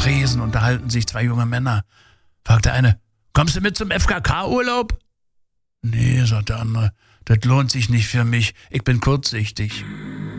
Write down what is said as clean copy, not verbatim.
Tresen unterhalten sich zwei junge Männer. Fragt der eine, kommst du mit zum FKK-Urlaub? Nee, sagt der andere, das lohnt sich nicht für mich, ich bin kurzsichtig.